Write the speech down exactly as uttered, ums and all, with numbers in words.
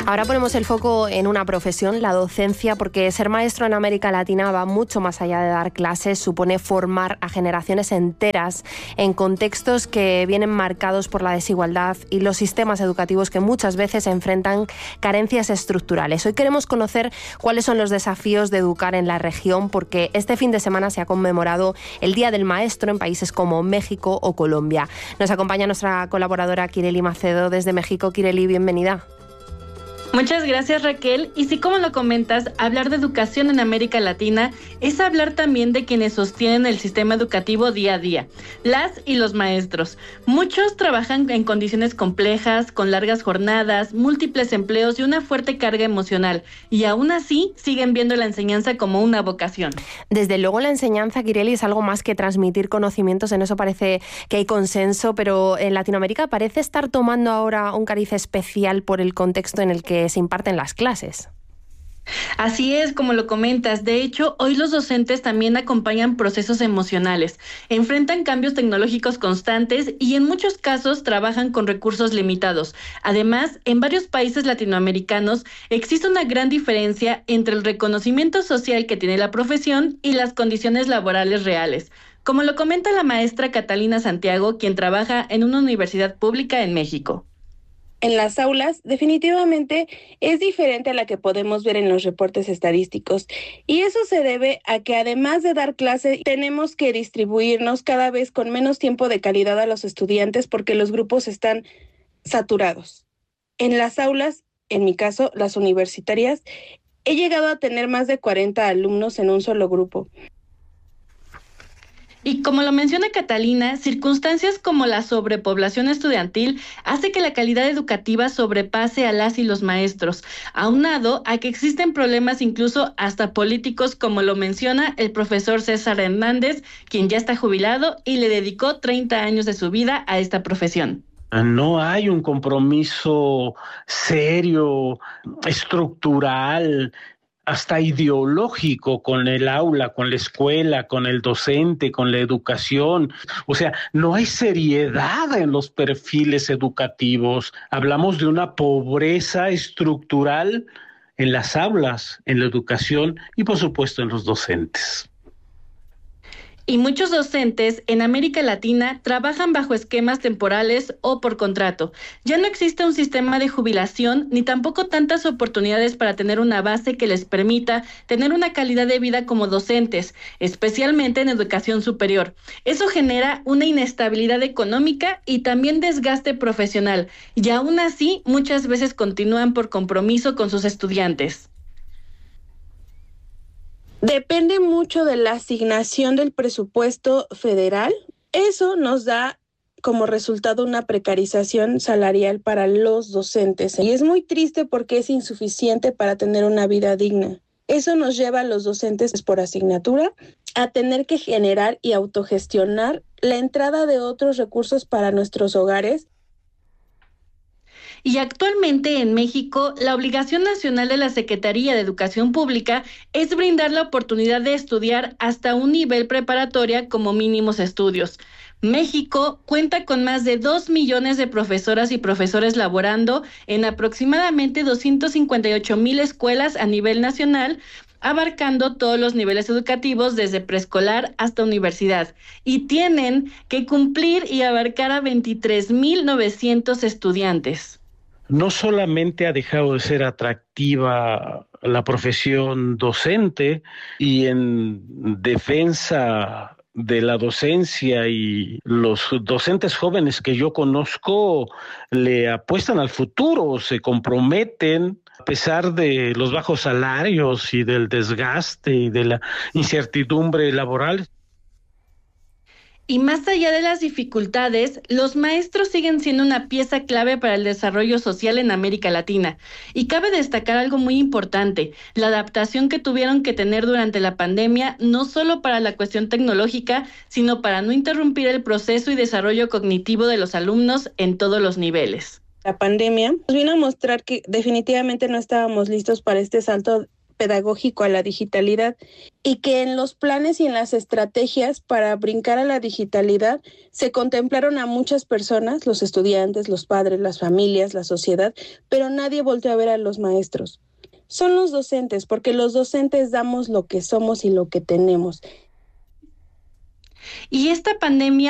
Ahora ponemos el foco en una profesión, la docencia, porque ser maestro en América Latina va mucho más allá de dar clases, supone formar a generaciones enteras en contextos que vienen marcados por la desigualdad y los sistemas educativos que muchas veces enfrentan carencias estructurales. Hoy queremos conocer cuáles son los desafíos de educar en la región, porque este fin de semana se ha conmemorado el Día del Maestro en países como México o Colombia. Nos acompaña nuestra colaboradora Kireli Macedo desde México. Kireli, bienvenida. Muchas gracias, Raquel. Y sí, como lo comentas, hablar de educación en América Latina es hablar también de quienes sostienen el sistema educativo día a día, las y los maestros. Muchos trabajan en condiciones complejas, con largas jornadas, múltiples empleos y una fuerte carga emocional, y aún así siguen viendo la enseñanza como una vocación. Desde luego la enseñanza, Kireli, es algo más que transmitir conocimientos, en eso parece que hay consenso, pero en Latinoamérica parece estar tomando ahora un cariz especial por el contexto en el que se imparten las clases. Así es, como lo comentas. De hecho, hoy los docentes también acompañan procesos emocionales, enfrentan cambios tecnológicos constantes y en muchos casos trabajan con recursos limitados. Además, en varios países latinoamericanos existe una gran diferencia entre el reconocimiento social que tiene la profesión y las condiciones laborales reales, como lo comenta la maestra Catalina Santiago, quien trabaja en una universidad pública en México. En las aulas, definitivamente es diferente a la que podemos ver en los reportes estadísticos, y eso se debe a que además de dar clase, tenemos que distribuirnos cada vez con menos tiempo de calidad a los estudiantes porque los grupos están saturados. En las aulas, en mi caso, las universitarias, he llegado a tener más de cuarenta alumnos en un solo grupo. Y como lo menciona Catalina, circunstancias como la sobrepoblación estudiantil hace que la calidad educativa sobrepase a las y los maestros, aunado a que existen problemas incluso hasta políticos, como lo menciona el profesor César Hernández, quien ya está jubilado y le dedicó treinta años de su vida a esta profesión. No hay un compromiso serio, estructural, hasta ideológico con el aula, con la escuela, con el docente, con la educación. O sea, no hay seriedad en los perfiles educativos. Hablamos de una pobreza estructural en las aulas, en la educación y, por supuesto, en los docentes. Y muchos docentes en América Latina trabajan bajo esquemas temporales o por contrato. Ya no existe un sistema de jubilación ni tampoco tantas oportunidades para tener una base que les permita tener una calidad de vida como docentes, especialmente en educación superior. Eso genera una inestabilidad económica y también desgaste profesional, y aún así muchas veces continúan por compromiso con sus estudiantes. Depende mucho de la asignación del presupuesto federal. Eso nos da como resultado una precarización salarial para los docentes. Y es muy triste porque es insuficiente para tener una vida digna. Eso nos lleva a los docentes por asignatura a tener que generar y autogestionar la entrada de otros recursos para nuestros hogares. Y actualmente en México, la obligación nacional de la Secretaría de Educación Pública es brindar la oportunidad de estudiar hasta un nivel preparatoria como mínimos estudios. México cuenta con más de dos millones de profesoras y profesores laborando en aproximadamente doscientas cincuenta y ocho mil escuelas a nivel nacional, abarcando todos los niveles educativos desde preescolar hasta universidad, y tienen que cumplir y abarcar a veintitrés mil novecientos estudiantes. No solamente ha dejado de ser atractiva la profesión docente, y en defensa de la docencia y los docentes jóvenes que yo conozco le apuestan al futuro, se comprometen a pesar de los bajos salarios y del desgaste y de la incertidumbre laboral. Y más allá de las dificultades, los maestros siguen siendo una pieza clave para el desarrollo social en América Latina. Y cabe destacar algo muy importante, la adaptación que tuvieron que tener durante la pandemia, no solo para la cuestión tecnológica, sino para no interrumpir el proceso y desarrollo cognitivo de los alumnos en todos los niveles. La pandemia nos vino a mostrar que definitivamente no estábamos listos para este salto pedagógico a la digitalidad y que en los planes y en las estrategias para brincar a la digitalidad se contemplaron a muchas personas, los estudiantes, los padres, las familias, la sociedad, pero nadie volteó a ver a los maestros. Son los docentes, porque los docentes damos lo que somos y lo que tenemos. Y esta pandemia